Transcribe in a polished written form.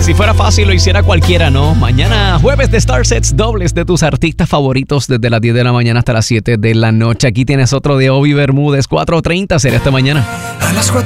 Si fuera fácil, lo hiciera cualquiera, ¿no? Mañana, jueves de Star Sets dobles de tus artistas favoritos desde las 10 de la mañana hasta las 7 de la noche. Aquí tienes otro de Obi Bermúdez, 4:30 será esta mañana. A las 4